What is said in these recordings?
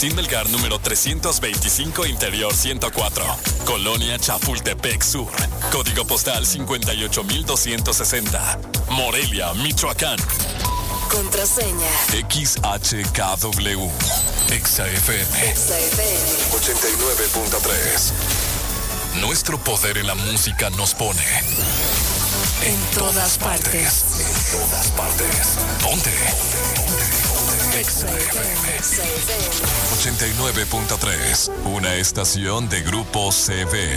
Martín Melgar número 325, Interior 104, Colonia Chapultepec Sur, código postal 58260, Morelia, Michoacán. Contraseña XHKW XFM 89.3. Nuestro poder en la música nos pone en todas partes. En todas partes. Ponte. XFM 89.3. Una estación de Grupo CV.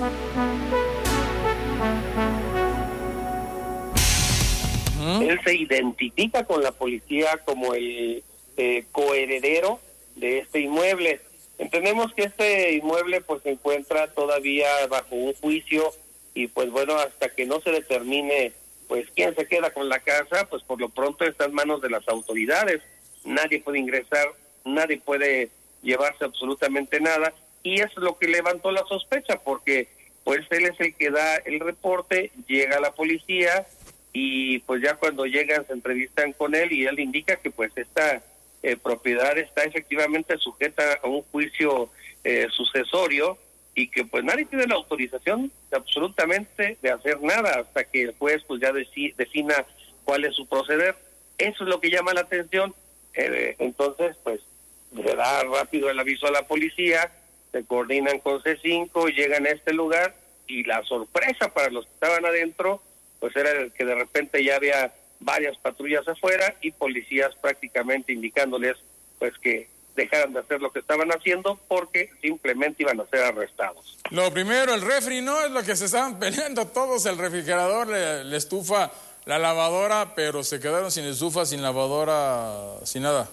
Él se identifica con la policía como el coheredero de este inmueble. Entendemos que este inmueble pues se encuentra todavía bajo un juicio y pues bueno, hasta que no se determine pues quién se queda con la casa, pues por lo pronto está en manos de las autoridades. Nadie puede ingresar, nadie puede llevarse absolutamente nada, y eso es lo que levantó la sospecha, porque pues él es el que da el reporte, llega la policía y pues ya cuando llegan se entrevistan con él y él indica que pues esta propiedad está efectivamente sujeta a un juicio sucesorio y que pues nadie tiene la autorización absolutamente de hacer nada hasta que el juez pues ya defina cuál es su proceder. Eso es lo que llama la atención. Entonces pues le da rápido el aviso a la policía, se coordinan con C5, llegan a este lugar y la sorpresa para los que estaban adentro pues era el que de repente ya había varias patrullas afuera y policías prácticamente indicándoles pues que dejaran de hacer lo que estaban haciendo porque simplemente iban a ser arrestados. Lo primero, el refri, ¿no? Es lo que se estaban peleando todos, el refrigerador, la estufa, la lavadora, pero se quedaron sin estufa, sin lavadora, sin nada.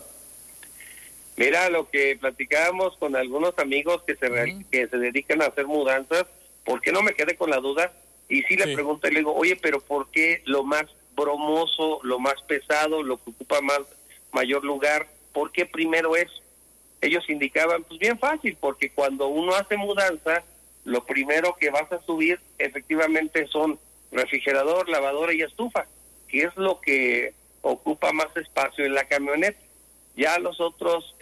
Mira, lo que platicábamos con algunos amigos que se dedican a hacer mudanzas, ¿por qué no me quedé con la duda? Y sí le pregunto y le digo, oye, pero ¿por qué lo más bromoso, lo más pesado, lo que ocupa mayor lugar, por qué primero eso? Ellos indicaban, pues bien fácil, porque cuando uno hace mudanza, lo primero que vas a subir efectivamente son refrigerador, lavadora y estufa, que es lo que ocupa más espacio en la camioneta. Ya los otros,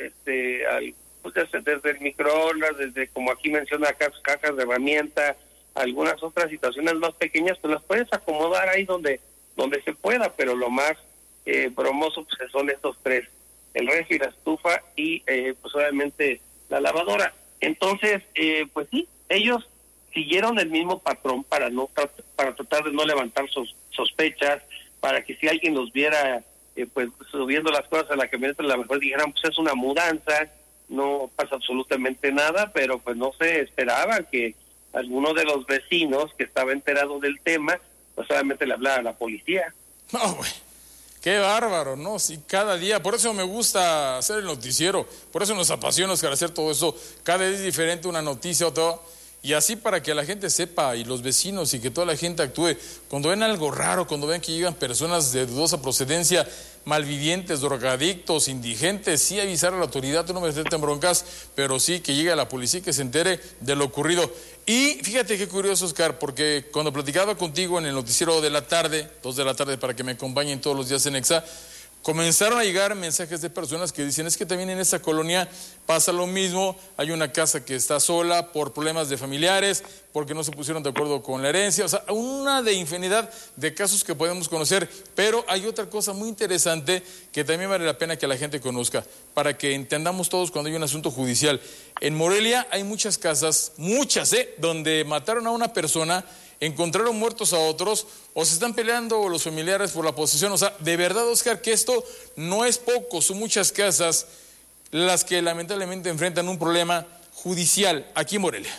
pues desde el microondas, desde como aquí menciona cajas de herramienta, algunas otras situaciones más pequeñas, pues las puedes acomodar ahí donde se pueda, pero lo más bromoso pues son estos tres, el refri, la estufa y pues obviamente la lavadora. Entonces, pues sí, ellos siguieron el mismo patrón para tratar de no levantar sospechas, para que si alguien los viera pues subiendo las cosas a la camioneta, a lo mejor dijeran pues es una mudanza, no pasa absolutamente nada, pero pues no se esperaba que alguno de los vecinos que estaba enterado del tema, pues solamente le hablara a la policía. No, güey. Qué bárbaro, ¿no? Sí, cada día, por eso me gusta hacer el noticiero, por eso nos apasiona hacer todo eso, cada día es diferente una noticia o todo, y así para que la gente sepa, y los vecinos, y que toda la gente actúe, cuando ven algo raro, cuando ven que llegan personas de dudosa procedencia, malvivientes, drogadictos, indigentes, sí avisar a la autoridad, tú no me metes en broncas, pero sí que llegue a la policía y que se entere de lo ocurrido. Y fíjate qué curioso, Oscar, porque cuando platicaba contigo en el noticiero de la tarde, 2 de la tarde, para que me acompañen todos los días en Exa, comenzaron a llegar mensajes de personas que dicen, es que también en esta colonia pasa lo mismo, hay una casa que está sola por problemas de familiares, porque no se pusieron de acuerdo con la herencia, o sea, una de infinidad de casos que podemos conocer, pero hay otra cosa muy interesante que también vale la pena que la gente conozca, para que entendamos todos cuando hay un asunto judicial. En Morelia hay muchas casas, muchas, donde mataron a una persona, encontraron muertos a otros, o se están peleando los familiares por la posesión. O sea, de verdad, Oscar, que esto no es poco, son muchas casas las que lamentablemente enfrentan un problema judicial aquí en Morelia.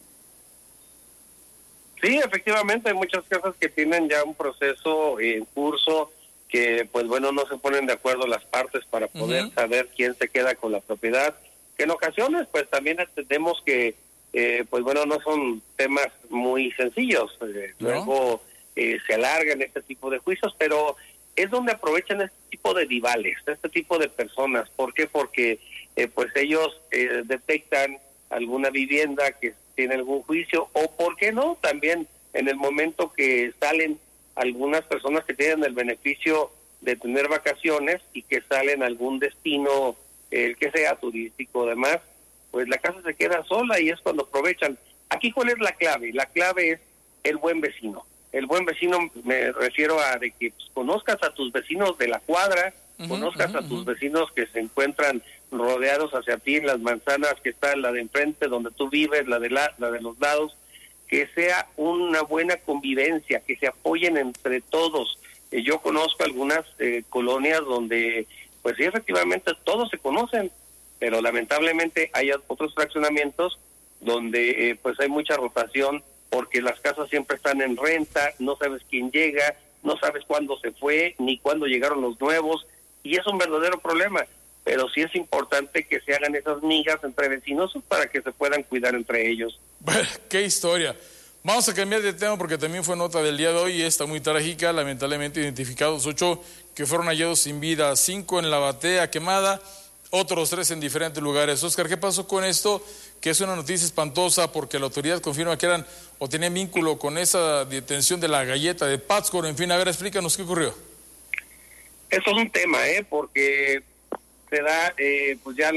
Sí, efectivamente, hay muchas casas que tienen ya un proceso en curso, que pues bueno, no se ponen de acuerdo las partes para poder saber quién se queda con la propiedad, que en ocasiones pues también entendemos que pues bueno, no son temas muy sencillos, luego se alargan este tipo de juicios, pero es donde aprovechan este tipo de rivales, este tipo de personas. ¿Por qué? Porque pues ellos detectan alguna vivienda que tiene algún juicio, o por qué no, también en el momento que salen algunas personas que tienen el beneficio de tener vacaciones y que salen a algún destino el que sea turístico, además, pues la casa se queda sola y es cuando aprovechan. Aquí, ¿cuál es la clave? La clave es el buen vecino. El buen vecino me refiero a de que pues, conozcas a tus vecinos de la cuadra, conozcas a tus vecinos que se encuentran rodeados hacia ti en las manzanas, que está la de enfrente donde tú vives, la de los lados, que sea una buena convivencia, que se apoyen entre todos. Yo conozco algunas colonias donde, pues sí, efectivamente todos se conocen, pero lamentablemente hay otros fraccionamientos donde pues hay mucha rotación, porque las casas siempre están en renta, no sabes quién llega, no sabes cuándo se fue, ni cuándo llegaron los nuevos, y es un verdadero problema. Pero sí es importante que se hagan esas migas entre vecinos para que se puedan cuidar entre ellos. ¡Qué historia! Vamos a cambiar de tema porque también fue nota del día de hoy y está muy trágica. Lamentablemente identificados 8 que fueron hallados sin vida, 5 en la batea quemada, otros 3 en diferentes lugares. Oscar, ¿qué pasó con esto? Que es una noticia espantosa porque la autoridad confirma que eran o tenían vínculo con esa detención de la galleta de Pátzcuaro. En fin, a ver, explícanos qué ocurrió. Eso es un tema, porque se da, pues ya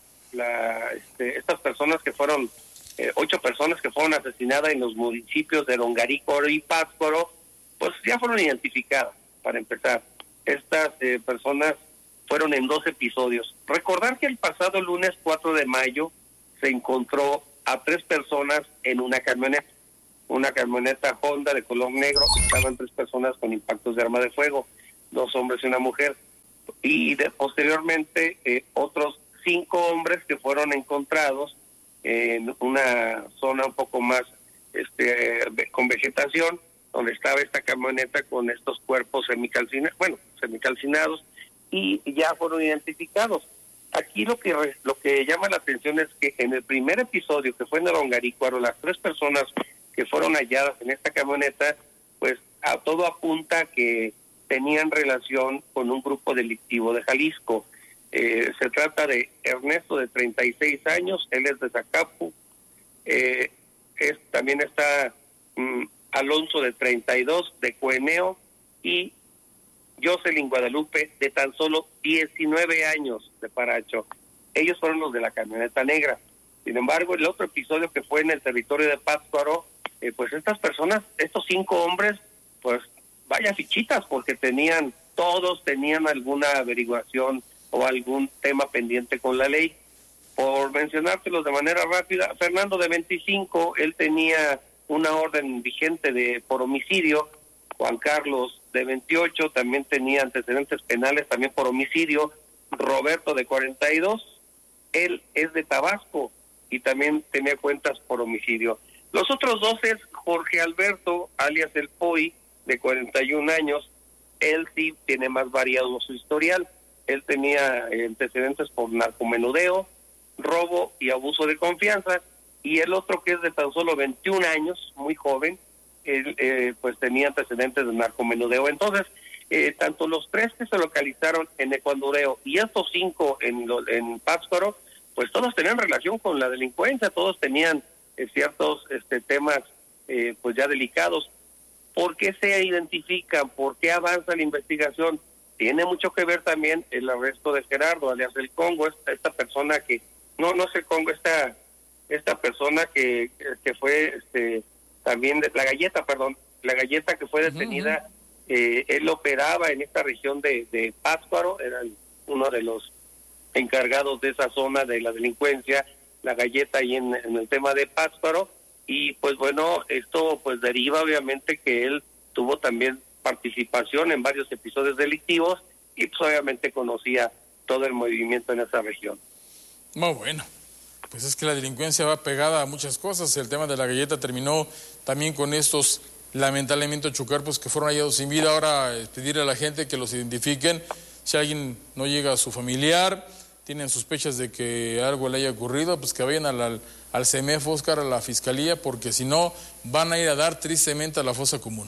estas personas que fueron, 8 personas que fueron asesinadas en los municipios de Longarícuaro y Pátzcuaro, pues ya fueron identificadas, para empezar. Estas personas fueron en 2 episodios. Recordar que el pasado lunes 4 de mayo se encontró a 3 personas en una camioneta Honda de color negro. Estaban 3 personas con impactos de arma de fuego, 2 hombres y una mujer. Y posteriormente otros 5 hombres que fueron encontrados en una zona un poco más con vegetación, donde estaba esta camioneta con estos cuerpos semicalcinados, y ya fueron identificados. Aquí lo que llama la atención es que en el primer episodio, que fue en el Longarícuaro, las 3 personas que fueron halladas en esta camioneta, pues a todo apunta que tenían relación con un grupo delictivo de Jalisco. Se trata de Ernesto, de 36 años, él es de Zacapu. También está Alonso, de 32, de Cueneo, y Jocelyn Guadalupe, de tan solo 19 años, de Paracho. Ellos fueron los de la camioneta negra. Sin embargo, el otro episodio que fue en el territorio de Pátzcuaro, pues estas personas, estos 5 hombres, pues vaya fichitas, porque todos tenían alguna averiguación o algún tema pendiente con la ley. Por mencionárselos de manera rápida, Fernando, de 25, él tenía una orden vigente por homicidio. Juan Carlos, de 28, también tenía antecedentes penales también por homicidio. Roberto, de 42, él es de Tabasco y también tenía cuentas por homicidio. Los otros 2 es Jorge Alberto, alias El Poi, de 41 años. Él sí tiene más variado su historial. Él tenía antecedentes por narcomenudeo, robo y abuso de confianza. Y el otro, que es de tan solo 21 años, muy joven, él pues tenía antecedentes de narcomenudeo. Entonces, tanto los 3 que se localizaron en Ecuandureo y estos 5 en Pátzcuaro, pues todos tenían relación con la delincuencia, todos tenían ciertos temas pues ya delicados. ¿Por qué se identifican? ¿Por qué avanza la investigación? Tiene mucho que ver también el arresto de Gerardo, alias el Congo, esta persona que, no es el Congo, esta persona que fue también, la galleta que fue detenida. Él operaba en esta región de Pátzcuaro, era uno de los encargados de esa zona de la delincuencia, la galleta ahí en el tema de Pátzcuaro. Y pues bueno, esto pues deriva obviamente que él tuvo también participación en varios episodios delictivos y pues obviamente conocía todo el movimiento en esa región. Muy bueno, pues es que la delincuencia va pegada a muchas cosas. El tema de la galleta terminó también con estos lamentablemente 8 cuerpos que fueron hallados sin vida. Ahora pedirle a la gente que los identifiquen. Si alguien no llega a su familiar, tienen sospechas de que algo le haya ocurrido, pues que vayan al CEMEF, Oscar, a la Fiscalía, porque si no, van a ir a dar tristemente a la fosa común.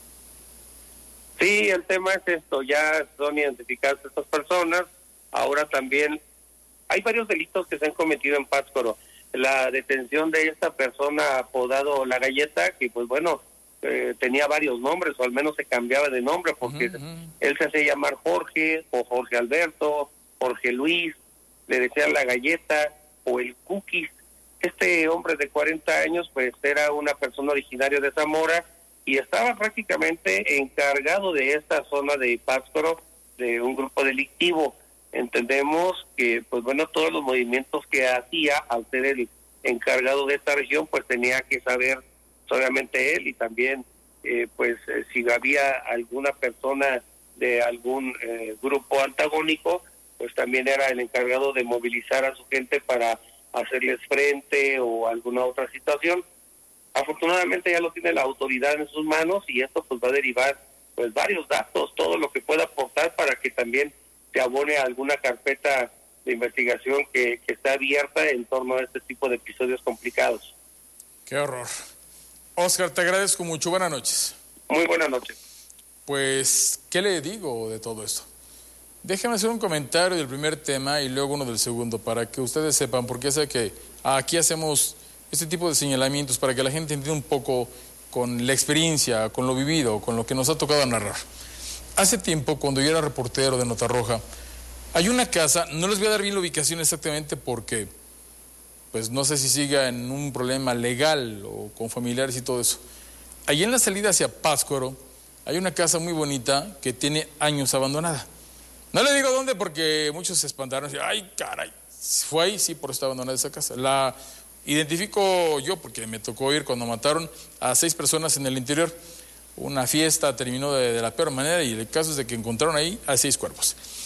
Sí, el tema es esto, ya son identificadas estas personas. Ahora también hay varios delitos que se han cometido en Pátzcuaro. La detención de esta persona apodado La Galleta, que pues bueno, tenía varios nombres, o al menos se cambiaba de nombre, porque él se hacía llamar Jorge, o Jorge Alberto, Jorge Luis. le decían la galleta o el cookies. Este hombre de 40 años pues era una persona originaria de Zamora y estaba prácticamente encargado de esta zona de Pátzcuaro, de un grupo delictivo. Entendemos que pues bueno, todos los movimientos que hacía al ser el encargado de esta región pues tenía que saber solamente él, y también si había alguna persona de algún grupo antagónico, pues también era el encargado de movilizar a su gente para hacerles frente o alguna otra situación. Afortunadamente ya lo tiene la autoridad en sus manos y esto pues va a derivar pues varios datos, todo lo que pueda aportar para que también se abone a alguna carpeta de investigación que está abierta en torno a este tipo de episodios complicados. Qué horror. Oscar, te agradezco mucho. Buenas noches. Muy buenas noches. Pues, ¿qué le digo de todo esto? Déjame hacer un comentario del primer tema y luego uno del segundo, para que ustedes sepan, porque sé que aquí hacemos este tipo de señalamientos para que la gente entienda un poco con la experiencia, con lo vivido, con lo que nos ha tocado narrar. Hace tiempo, cuando yo era reportero de Nota Roja, hay una casa, no les voy a dar bien la ubicación exactamente porque, pues no sé si siga en un problema legal o con familiares y todo eso. Allí en la salida hacia Pátzcuaro hay una casa muy bonita que tiene años abandonada. No le digo dónde porque muchos se espantaron y dicen, ay, caray, fue ahí, sí, por estar abandonada esa casa. La identifico yo porque me tocó ir cuando mataron a 6 personas en el interior. Una fiesta terminó de la peor manera y el caso es de que encontraron ahí a 6 cuerpos.